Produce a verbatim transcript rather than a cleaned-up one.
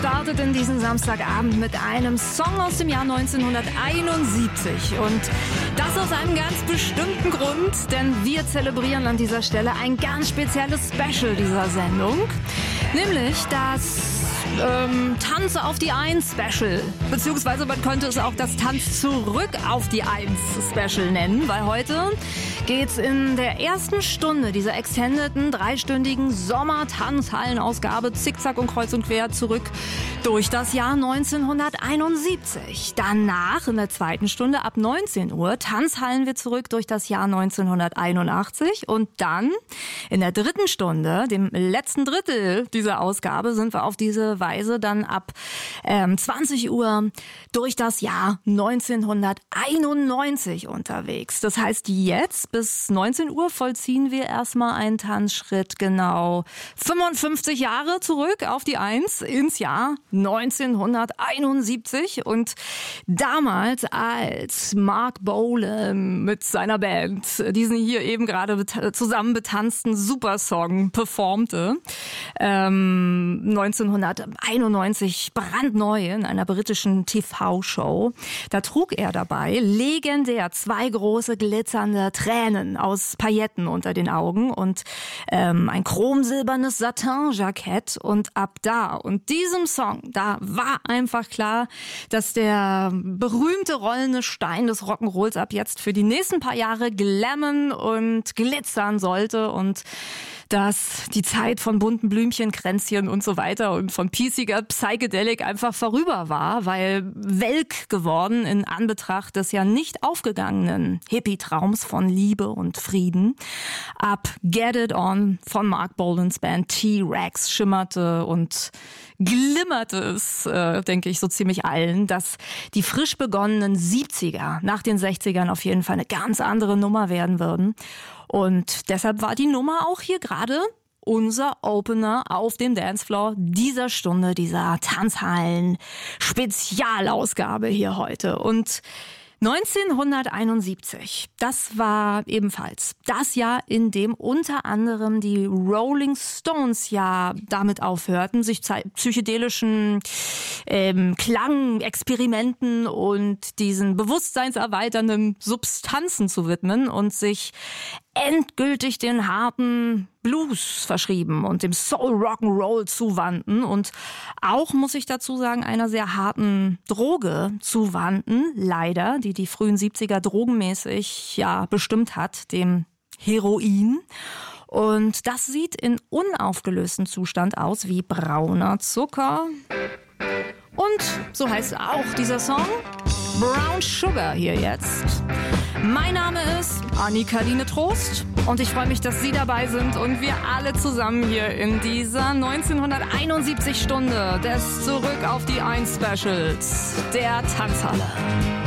startet in diesen Samstagabend mit einem Song aus dem Jahr neunzehnhunderteinundsiebzig. Und das aus einem ganz bestimmten Grund, denn wir zelebrieren an dieser Stelle ein ganz spezielles Special dieser Sendung. Nämlich das ähm, Tanz auf die Eins Special. Beziehungsweise man könnte es auch das Tanz zurück auf die Eins Special nennen, weil heute geht's in der ersten Stunde dieser extendeten, dreistündigen Sommertanzhallen-Ausgabe zickzack und kreuz und quer zurück durch das Jahr neunzehnhunderteinundsiebzig. Danach in der zweiten Stunde ab neunzehn Uhr tanzhallen wir zurück durch das Jahr neunzehnhunderteinundachtzig und dann in der dritten Stunde, dem letzten Drittel dieser Ausgabe, sind wir auf diese Weise dann ab ähm, zwanzig Uhr durch das Jahr neunzehnhunderteinundneunzig unterwegs. Das heißt, jetzt bis neunzehn Uhr vollziehen wir erstmal einen Tanzschritt genau fünfundfünfzig Jahre zurück auf die Eins ins Jahr neunzehnhunderteinundsiebzig. Und damals, als Mark Bolan mit seiner Band diesen hier eben gerade bet- zusammen betanzten Supersong performte, ähm, neunzehnhunderteinundneunzig brandneu in einer britischen T V-Show, da trug er dabei legendär zwei große glitzernde Tränen aus Pailletten unter den Augen und ähm, ein chromsilbernes Satin-Jackett. Und ab da und diesem Song, da war einfach klar, dass der berühmte rollende Stein des Rock'n'Rolls ab jetzt für die nächsten paar Jahre glammen und glitzern sollte und dass die Zeit von bunten Blümchen, Kränzchen und so weiter und von pieciger Psychedelic einfach vorüber war, weil welk geworden in Anbetracht des ja nicht aufgegangenen Hippie-Traums von Liebe und Frieden. Ab Get It On von Mark Bolans Band T-Rex schimmerte und glimmerte es, äh, denke ich, so ziemlich allen, dass die frisch begonnenen siebziger nach den sechzigern auf jeden Fall eine ganz andere Nummer werden würden. Und deshalb war die Nummer auch hier gerade unser Opener auf dem Dancefloor dieser Stunde, dieser Tanzhallen-Spezialausgabe hier heute. Und neunzehnhunderteinundsiebzig, das war ebenfalls das Jahr, in dem unter anderem die Rolling Stones ja damit aufhörten, sich psychedelischen ähm, Klangexperimenten und diesen bewusstseinserweiternden Substanzen zu widmen und sich endgültig den harten Blues verschrieben und dem Soul Rock'n'Roll zuwandten und auch, muss ich dazu sagen, einer sehr harten Droge zuwandten, leider, die die frühen siebziger drogenmäßig ja bestimmt hat, dem Heroin. Und das sieht in unaufgelöstem Zustand aus wie brauner Zucker. Und so heißt auch dieser Song, Brown Sugar hier jetzt. Mein Name ist Annika-Line Trost und ich freue mich, dass Sie dabei sind und wir alle zusammen hier in dieser neunzehnhunderteinundsiebzig Stunde des Zurück auf die Eins Specials der Tanzhalle.